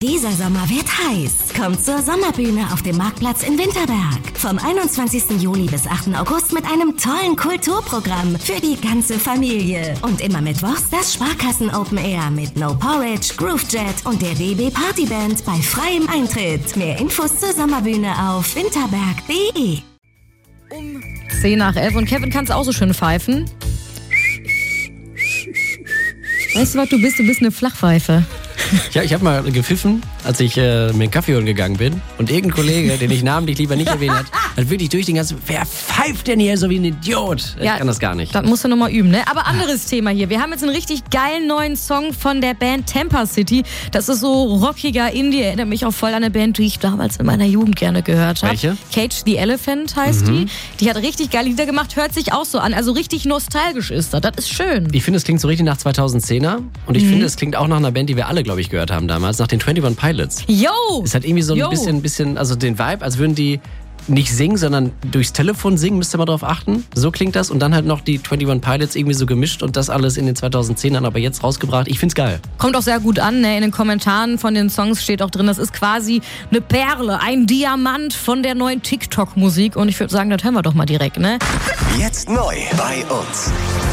Dieser Sommer wird heiß. Kommt zur Sommerbühne auf dem Marktplatz in Winterberg. Vom 21. Juli bis 8. August mit einem tollen Kulturprogramm für die ganze Familie. Und immer mittwochs das Sparkassen Open Air mit No Porridge, Groovejet und der DB Partyband bei freiem Eintritt. Mehr Infos zur Sommerbühne auf winterberg.de. Um 10 nach 11 und Kevin kann es auch so schön pfeifen. Weißt du, was du bist? Du bist eine Flachpfeife. Ja, ich habe mal gepfiffen, als ich mir einen Kaffee holen gegangen bin. Und irgendein Kollege, den ich namentlich lieber nicht erwähnt hat wirklich durch den ganzen... Wer pfeift denn hier so wie ein Idiot? Ich kann das gar nicht. Das musst du nochmal üben, ne? Aber anderes Thema hier. Wir haben jetzt einen richtig geilen neuen Song von der Band Tampa City. Das ist so rockiger Indie. Erinnert mich auch voll an eine Band, die ich damals in meiner Jugend gerne gehört habe. Welche? Cage the Elephant heißt die. Die hat richtig geile Lieder gemacht. Hört sich auch so an. Also richtig nostalgisch ist das. Das ist schön. Ich finde, es klingt so richtig nach 2010er. Und ich finde, es klingt auch nach einer Band, die wir alle, glaube ich, gehört haben damals. Nach den 21 Pilots. Yo! Es hat irgendwie so ein bisschen, also den Vibe, als würden die nicht singen, sondern durchs Telefon singen, müsst ihr mal drauf achten. So klingt das. Und dann halt noch die 21 Pilots irgendwie so gemischt und das alles in den 2010ern, aber jetzt rausgebracht. Ich find's geil. Kommt auch sehr gut an, ne? In den Kommentaren von den Songs steht auch drin, das ist quasi eine Perle, ein Diamant von der neuen TikTok-Musik. Und ich würde sagen, das hören wir doch mal direkt, ne? Jetzt neu bei uns.